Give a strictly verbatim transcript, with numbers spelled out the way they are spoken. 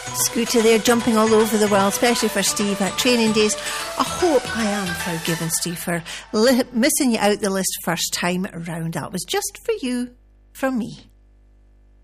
Scooter there, jumping all over the world, especially for Steve at training days. I hope I am forgiven, Steve, for li- missing you out the list first time round. That was just for you, from me.